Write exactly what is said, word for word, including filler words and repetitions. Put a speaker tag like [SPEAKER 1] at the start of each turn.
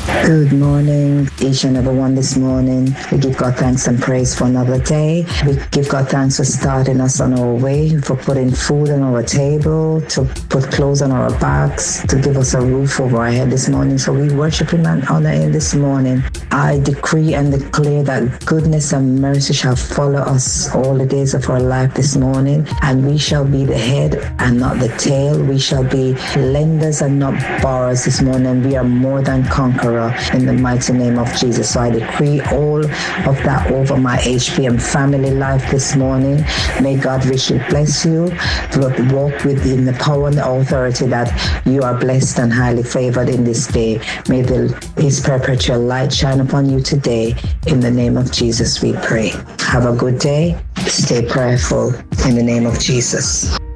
[SPEAKER 1] Good morning, each and every one this morning. We give God thanks and praise for another day. We give God thanks for starting us on our way, for putting food on our table, to put clothes on our backs, to give us a roof over our head this morning. So we worship Him and honor Him this morning. I decree and declare that goodness and mercy shall follow us all the days of our life this morning, and we shall be the head and not the tail. We shall be lenders and not borrowers this morning. We are more than conqueror in the mighty name of Jesus. So I decree all of that over my H P M family life this morning. May God richly bless you. Walk within the power and the authority that you are blessed and highly favored in this day. May the, His perpetual light shine upon you today. In the name of Jesus we pray. Have a good day. Stay prayerful in the name of Jesus.